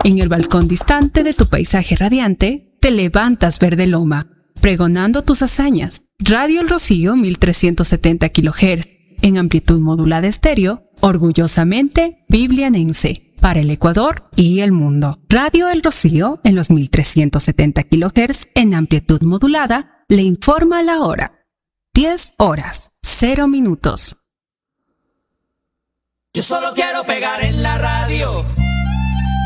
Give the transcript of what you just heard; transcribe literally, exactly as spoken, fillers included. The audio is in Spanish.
En el balcón distante de tu paisaje radiante, te levantas verde loma, pregonando tus hazañas. Radio El Rocío mil trescientos setenta kilohertz, en amplitud modulada estéreo, orgullosamente biblianense, para el Ecuador y el mundo. Radio El Rocío en los mil trescientos setenta kilohertz en amplitud modulada le informa la hora. diez horas, cero minutos. Yo solo quiero pegar en la radio.